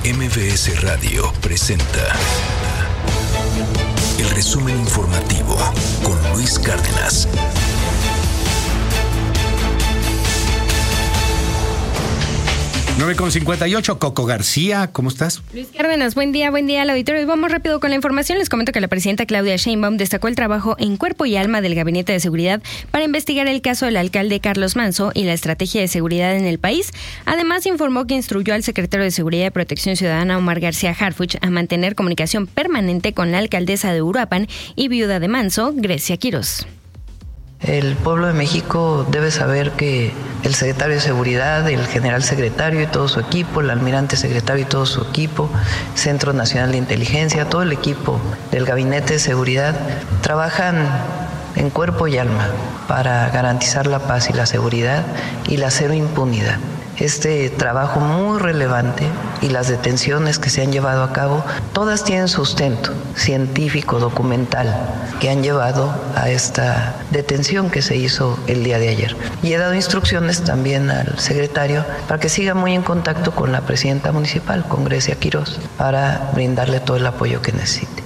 MBS Radio presenta el resumen informativo con Luis Cárdenas. Con 58, Coco García, ¿cómo estás? Luis Cárdenas, buen día al auditorio. Vamos rápido con la información. Les comento que la presidenta Claudia Sheinbaum destacó el trabajo en cuerpo y alma del Gabinete de Seguridad para investigar el caso del alcalde Carlos Manzo y la estrategia de seguridad en el país. Además, informó que instruyó al secretario de Seguridad y Protección Ciudadana, Omar García Harfuch, a mantener comunicación permanente con la alcaldesa de Uruapan y viuda de Manzo, Grecia Quirós. El pueblo de México debe saber que el secretario de Seguridad, el general secretario y todo su equipo, el almirante secretario y todo su equipo, Centro Nacional de Inteligencia, todo el equipo del Gabinete de Seguridad, trabajan en cuerpo y alma para garantizar la paz y la seguridad y la cero impunidad. Este trabajo muy relevante y las detenciones que se han llevado a cabo, todas tienen sustento científico, documental, que han llevado a esta detención que se hizo el día de ayer. Y he dado instrucciones también al secretario para que siga muy en contacto con la presidenta municipal, con Grecia Quirós, para brindarle todo el apoyo que necesite.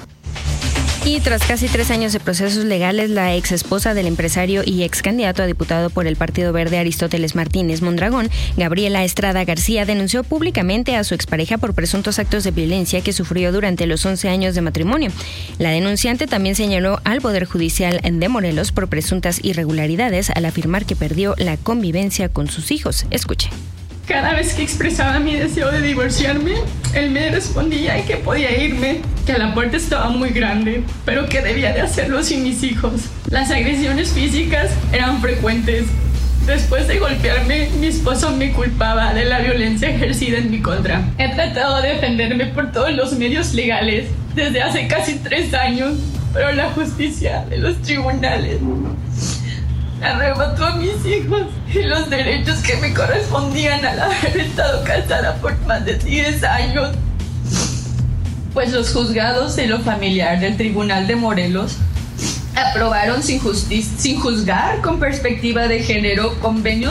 Y tras casi 3 años de procesos legales, la ex esposa del empresario y ex candidato a diputado por el Partido Verde Aristóteles Martínez Mondragón, Gabriela Estrada García, denunció públicamente a su expareja por presuntos actos de violencia que sufrió durante los 11 años de matrimonio. La denunciante también señaló al Poder Judicial de Morelos por presuntas irregularidades al afirmar que perdió la convivencia con sus hijos. Escuche. Cada vez que expresaba mi deseo de divorciarme, él me respondía que podía irme, que la puerta estaba muy grande, pero que debía de hacerlo sin mis hijos. Las agresiones físicas eran frecuentes. Después de golpearme, mi esposo me culpaba de la violencia ejercida en mi contra. He tratado de defenderme por todos los medios legales desde hace casi 3 años, pero la justicia de los tribunales arrebató a mis hijos y los derechos que me correspondían al haber estado casada por más de 10 años. Pues los juzgados de lo familiar del Tribunal de Morelos aprobaron sin juzgar con perspectiva de género convenios.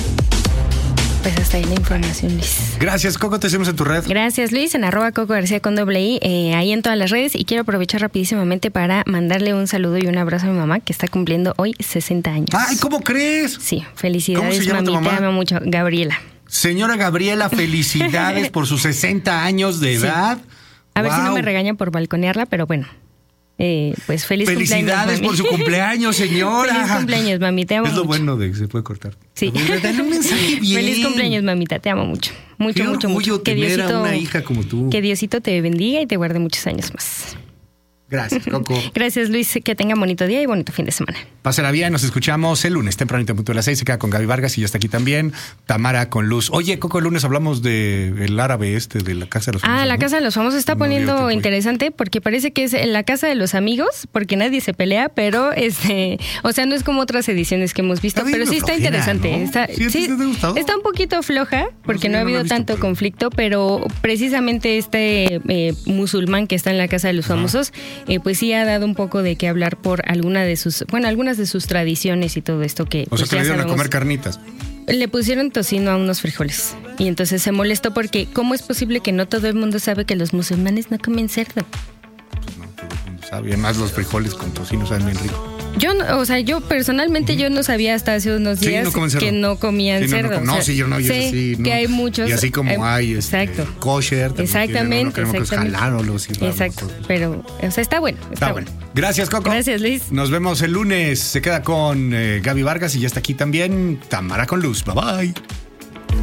Pues hasta ahí la información, Luis. Gracias, Coco, te seguimos en tu red. Gracias, Luis, en @Coco García con doble I, ahí en todas las redes. Y quiero aprovechar rapidísimamente para mandarle un saludo y un abrazo a mi mamá, que está cumpliendo hoy 60 años. ¡Ay, ¿cómo crees? Sí, felicidades, ¿Cómo se llama mami, tu mamá? te amo mucho. Gabriela. Señora Gabriela, felicidades por sus 60 años de edad. A ver si no me regañan por balconearla, pero bueno. Pues feliz cumpleaños. Felicidades por su cumpleaños, señora. Feliz cumpleaños, mami, te amo mucho. Es lo bueno de que se puede cortar. Sí. Dale un mensaje bien. Feliz cumpleaños, mamita, te amo mucho. Mucho, Qué mucho, orgullo mucho. tener a una hija como tú. Que Diosito te bendiga y te guarde muchos años más. Gracias, Coco. Gracias, Luis. Que tenga bonito día y bonito fin de semana. Pásala bien, nos escuchamos el lunes, tempranito, a punto de las 6. Se queda con Gaby Vargas y ya está aquí también Tamara con Luz. Oye, Coco, el lunes hablamos del árabe de la Casa de los Famosos. La Casa de los Famosos está poniendo interesante porque parece que es la Casa de los Amigos, porque nadie se pelea, pero o sea, no es como otras ediciones que hemos visto, pero sí está interesante. ¿No? ¿Sí, te ha gustado? Está un poquito floja porque no ha habido tanto conflicto, pero precisamente musulmán que está en la Casa de los Famosos, pues sí ha dado un poco de qué hablar por algunas de sus tradiciones y todo esto que... O sea, que le dieron a comer carnitas. Le pusieron tocino a unos frijoles y entonces se molestó porque ¿cómo es posible que no todo el mundo sabe que los musulmanes no comen cerdo? Pues no, todo el mundo sabe. Además, los frijoles con tocino saben bien rico. Yo personalmente yo no sabía hasta hace unos días que no comían cerdo. Sí, que hay muchos. Y así como hay kosher. Exactamente. Exacto. Pero, o sea, está bueno. Está bueno. Gracias, Coco. Gracias, Luis. Nos vemos el lunes. Se queda con Gaby Vargas y ya está aquí también Tamara con Luz. Bye, bye.